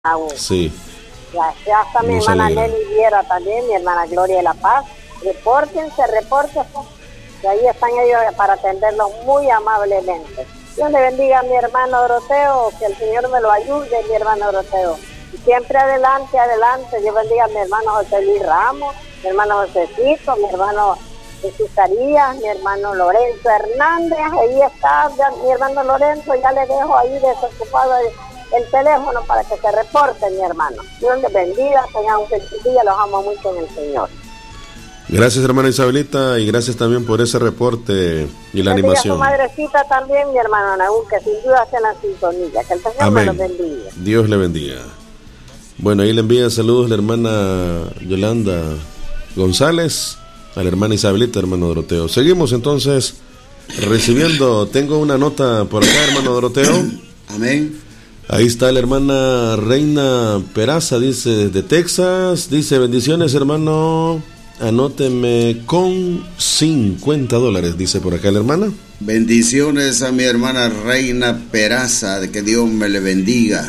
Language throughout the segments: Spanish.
aún. Sí. Ya está mi hermana Nelly Viera también, mi hermana Gloria de la Paz. Repórtense, que ahí están ellos para atenderlos muy amablemente. Dios le bendiga a mi hermano Doroteo, que el Señor me lo ayude, mi hermano Doroteo. Y siempre adelante, Dios bendiga a mi hermano José Luis Ramos, mi hermano Josecito, mi hermano Jesús Carías, mi hermano Lorenzo Hernández, ahí está, mi hermano Lorenzo, ya le dejo ahí desocupado el teléfono para que se reporte, mi hermano. Dios les bendiga, tengan un feliz día, los amo mucho en el Señor. Gracias, hermana Isabelita, y gracias también por ese reporte y la animación. A su madrecita también, mi hermano Naúl, que sin duda se la sintonía. Que el Señor Amén. Me los bendiga. Dios le bendiga. Bueno, ahí le envía saludos la hermana Yolanda González, a la hermana Isabelita, hermano Doroteo. Seguimos entonces recibiendo. Tengo una nota por acá, hermano Doroteo. Amén. Ahí está la hermana Reina Peraza, dice, desde Texas. Dice, bendiciones, hermano. Anóteme con $50, dice por acá la hermana. Bendiciones a mi hermana Reina Peraza, de que Dios me le bendiga.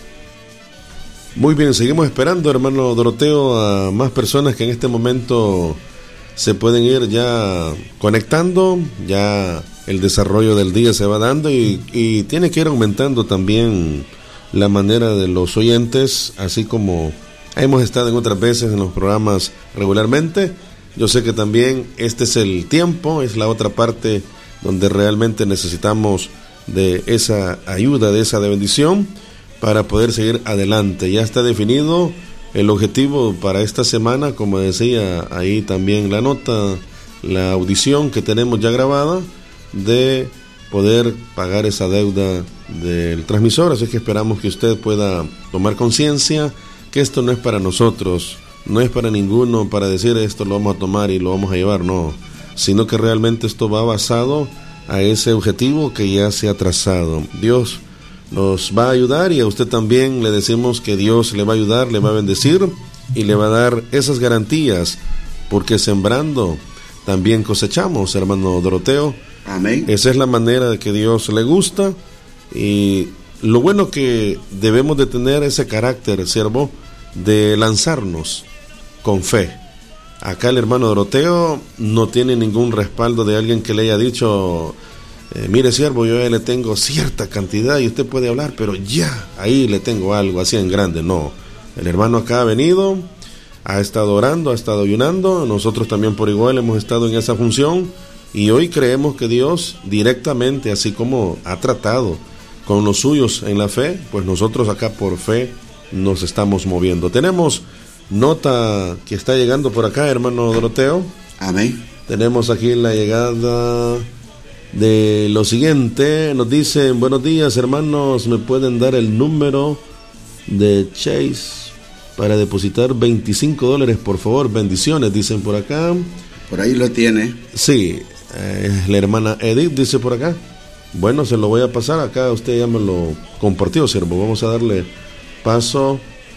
Muy bien, seguimos esperando, hermano Doroteo, a más personas que en este momento se pueden ir ya conectando. Ya el desarrollo del día se va dando y tiene que ir aumentando también la manera de los oyentes, así como hemos estado en otras veces en los programas regularmente. Yo sé que también este es el tiempo, es la otra parte donde realmente necesitamos de esa ayuda, de esa bendición para poder seguir adelante. Ya está definido el objetivo para esta semana, como decía ahí también la nota, la audición que tenemos ya grabada, de poder pagar esa deuda del transmisor. Así que esperamos que usted pueda tomar conciencia que esto no es para nosotros, no es para ninguno, para decir esto lo vamos a tomar y lo vamos a llevar, no, sino que realmente esto va basado a ese objetivo que ya se ha trazado. Dios nos va a ayudar y a usted también le decimos que Dios le va a ayudar, le va a bendecir y le va a dar esas garantías, porque sembrando también cosechamos, hermano Doroteo. Amén. Esa es la manera de que Dios le gusta, y lo bueno que debemos de tener ese carácter, siervo, de lanzarnos con fe. Acá el hermano Doroteo no tiene ningún respaldo de alguien que le haya dicho, mire siervo, yo ya le tengo cierta cantidad y usted puede hablar, pero ya, ahí le tengo algo así en grande. No, el hermano acá ha venido, ha estado orando, ha estado ayunando, nosotros también por igual hemos estado en esa función, y hoy creemos que Dios directamente, así como ha tratado con los suyos en la fe, pues nosotros acá por fe nos estamos moviendo. Tenemos nota que está llegando por acá, hermano Doroteo. Amén. Tenemos aquí la llegada de lo siguiente. Nos dicen, buenos días, hermanos, ¿me pueden dar el número de Chase para depositar $25, por favor? Bendiciones, dicen por acá. Por ahí lo tiene. Sí, la hermana Edith dice por acá. Bueno, se lo voy a pasar acá, usted ya me lo compartió, siervo. Vamos a darle paso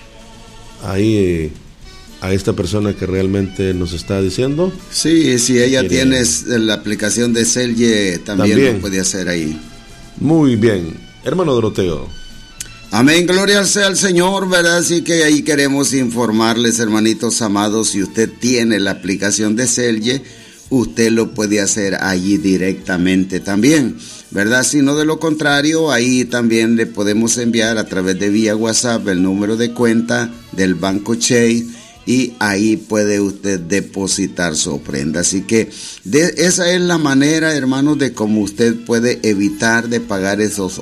ahí a esta persona que realmente nos está diciendo. Sí, si ella tiene la aplicación de Celje, también lo puede hacer ahí. Muy bien, hermano Doroteo. Amén, gloria sea al Señor, ¿verdad? Así que ahí queremos informarles, hermanitos amados, si usted tiene la aplicación de Celje, usted lo puede hacer allí directamente también, ¿verdad? Si no, de lo contrario, ahí también le podemos enviar a través de vía WhatsApp el número de cuenta del Banco Chase, y ahí puede usted depositar su ofrenda. Así que esa es la manera, hermanos, de cómo usted puede evitar de pagar esos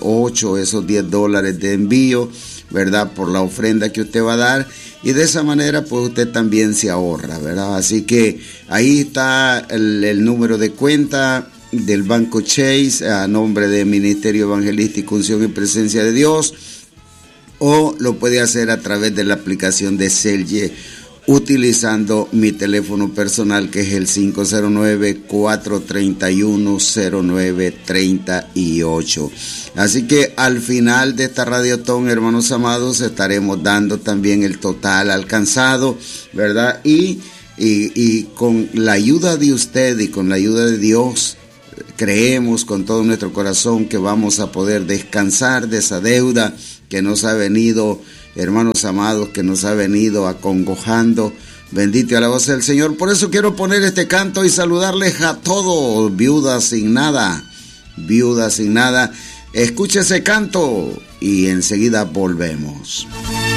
$10 de envío, ¿verdad? Por la ofrenda que usted va a dar, y de esa manera pues usted también se ahorra, ¿verdad? Así que ahí está el número de cuenta del Banco Chase a nombre de Ministerio Evangelístico Unción y Presencia de Dios, o lo puede hacer a través de la aplicación de Celje, utilizando mi teléfono personal, que es el 509-431-0938. Así que al final de esta radiotón, hermanos amados, estaremos dando también el total alcanzado, ¿verdad? Y con la ayuda de usted y con la ayuda de Dios, creemos con todo nuestro corazón que vamos a poder descansar de esa deuda que nos ha venido hermanos amados, que nos ha venido acongojando. Bendito y alabado sea el Señor. Por eso quiero poner este canto y saludarles a todos, viudas sin nada, viudas sin nada. Escuche ese canto y enseguida volvemos.